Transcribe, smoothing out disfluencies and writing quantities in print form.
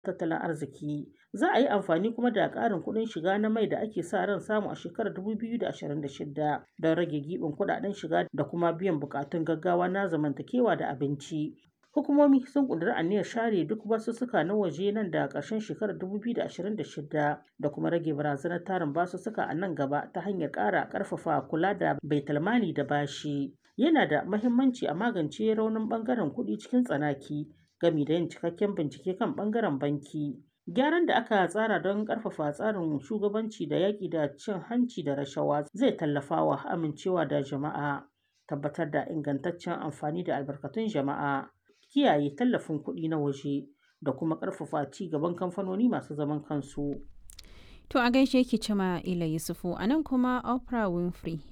tattalin arziki. Za a yi amfani kuma da ƙarin kuɗin shiga na mai da ake sa ran samu a shekarar 2026 don rage giɓin kuɗaɗen shiga da kuma biyan buƙatun gaggawa na zamantakewa da abinci. Hukumomi sun ƙudiri aniyar share duk basussuka na waje nan da ƙarshen shekarar 2026 da kuma rage barazanar tarin basussuka a nan gaba ta hanyar ƙara ƙarfafa kula da baitulmali da bashi. Yana da mahimmanci a magance raunin ɓangaren kuɗi cikin tsanaki gami da yin cikakken bincike kan ɓangaren banki. Gyaran da aka tsara don ƙarfafa tsarin shugabanci da yaƙi da cin hanci da rashawa zai tallafa wa amincewa da jama'a, tabbatar da ingantaccen amfani da albarkatun jama'a, kiyaye tallafin kuɗi na waje da kuma ƙarfafa ci gaban kamfanoni masu zaman kansu. To a gaishe ki Cima Ila Yusufu, a nan kuma Oprah Winfrey